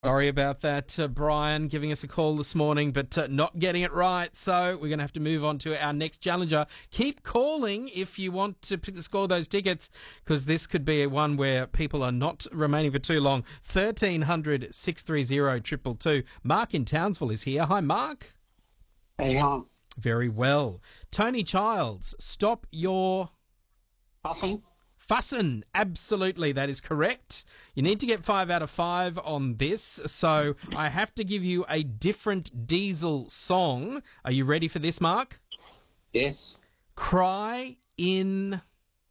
Sorry about that, Brian, giving us a call this morning, but not getting it right. So we're going to have to move on to our next challenger. Keep calling if you want to score those tickets, because this could be one where people are not remaining for too long. 1300 630 222. Mark in Townsville is here. Hi, Mark. Hang on. Very well. Tony Childs, stop your... Fussing, absolutely, that is correct. You need to get 5 out of 5 on this, so I have to give you a different Diesel song. Are you ready for this, Mark? Yes. Cry in...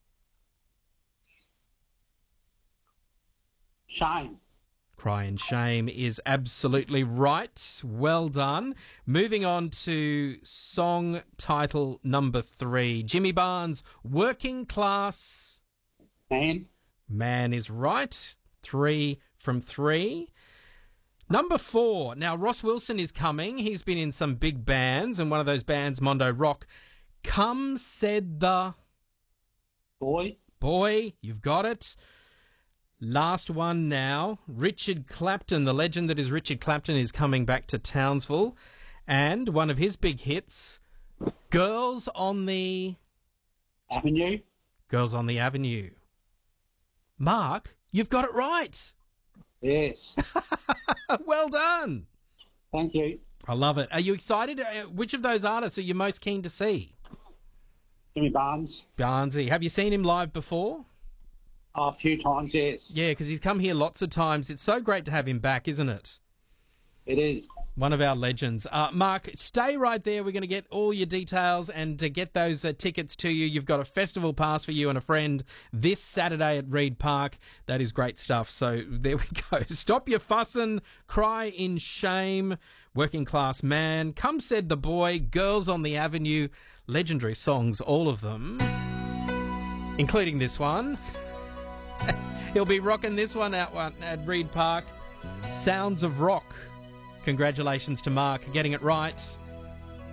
Shame. Cry in Shame is absolutely right. Well done. Moving on to song title number 3. Jimmy Barnes, Working Class... Man is right. 3 from 3. Number 4. Now, Ross Wilson is coming. He's been in some big bands, and one of those bands, Mondo Rock. Come said the... Boy, you've got it. Last one now. Richard Clapton, the legend that is Richard Clapton, is coming back to Townsville. And one of his big hits, Girls on the... Avenue. Girls on the Avenue. Mark, you've got it right. Yes. Well done. Thank you. I love it. Are you excited? Which of those artists are you most keen to see? Jimmy Barnes. Barnesy. Have you seen him live before? A few times, yes. Yeah, because he's come here lots of times. It's so great to have him back, isn't it? It is. One of our legends. Mark, stay right there. We're going to get all your details, and to get those tickets to you, you've got a festival pass for you and a friend this Saturday at Reed Park. That is great stuff. So there we go. Stop your fussing. Cry in Shame. Working Class Man. Come Said the Boy. Girls on the Avenue. Legendary songs, all of them, including this one. He'll be rocking this one out at Reed Park. Sounds of Rock. Congratulations to Mark getting it right.